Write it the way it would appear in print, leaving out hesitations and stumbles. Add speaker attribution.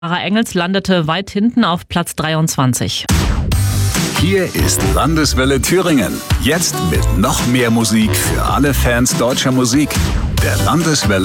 Speaker 1: Sarah Engels landete weit hinten auf Platz 23.
Speaker 2: Hier ist Landeswelle Thüringen. Jetzt mit noch mehr Musik für alle Fans deutscher Musik. Der Landeswelle